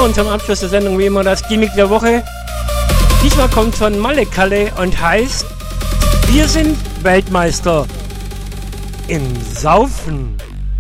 und zum Abschluss der Sendung wie immer das Gimmick der Woche. Diesmal kommt von Malle Kalle und heißt: Wir sind Weltmeister im Saufen.